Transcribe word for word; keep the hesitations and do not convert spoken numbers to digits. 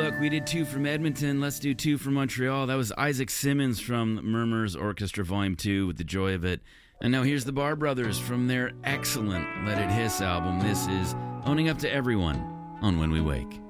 look, we did two from Edmonton. Let's do two from Montreal. That was Isaac Simmons from Murmurs Orchestra Volume two with The Joy of It. And now here's the Bar Brothers from their excellent Let It Hiss album. This is Owning Up to Everyone on When We Wake.